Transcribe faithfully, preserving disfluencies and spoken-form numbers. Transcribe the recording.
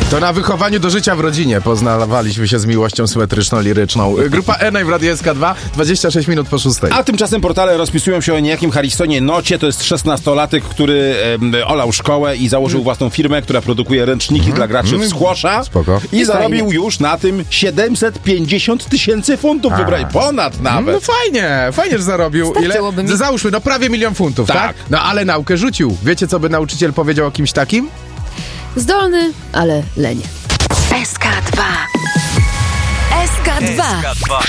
To na wychowaniu do życia w rodzinie poznawaliśmy się z miłością symetryczno-liryczną. Grupa E w Radiu S K dwa, dwadzieścia sześć minut po szóstej. A tymczasem portale rozpisują się o niejakim Harrisonie Nocie. To jest szesnastolatek, który e, olał szkołę i założył mm. własną firmę, która produkuje ręczniki mm. dla graczy mm. w squasha. Spoko. I, I zarobił fajnie. już na tym siedemset pięćdziesiąt tysięcy funtów. Wybrali ponad nawet. No fajnie, fajnie, że zarobił. Ile? Mi... Załóżmy, no prawie milion funtów, tak. tak? No ale naukę rzucił. Wiecie, co by nauczyciel powiedział o kimś takim? Zdolny, ale lenie. S K dwa. S K dwa.